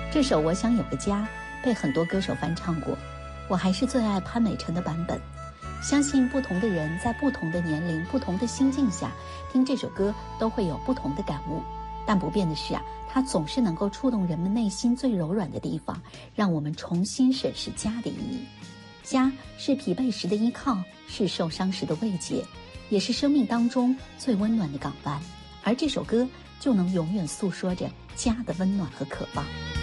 这首《我想有个家》被很多歌手翻唱过，我还是最爱潘美辰的版本。相信不同的人在不同的年龄、不同的心境下听这首歌都会有不同的感悟，但不变的是它总是能够触动人们内心最柔软的地方，让我们重新审视家的意义。家是疲惫时的依靠，是受伤时的慰藉，也是生命当中最温暖的港湾。而这首歌就能永远诉说着家的温暖和渴望。